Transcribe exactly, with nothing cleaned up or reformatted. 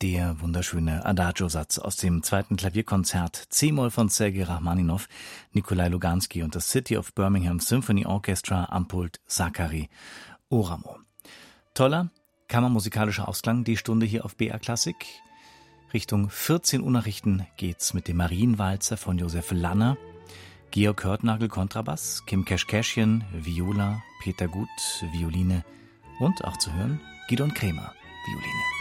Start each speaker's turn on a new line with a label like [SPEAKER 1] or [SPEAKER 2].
[SPEAKER 1] Der wunderschöne Adagio-Satz aus dem zweiten Klavierkonzert C-Moll von Sergei Rachmaninow, Nikolai Luganski und das City of Birmingham Symphony Orchestra am Pult Sakari Oramo. Toller kammermusikalischer Ausklang, die Stunde hier auf B R Klassik. Richtung vierzehn Uhr Nachrichten geht's mit dem Marienwalzer von Josef Lanner, Georg Hörtnagel Kontrabass, Kim Keschkeschchen Viola, Peter Gut Violine und auch zu hören Gidon Kremer Violine.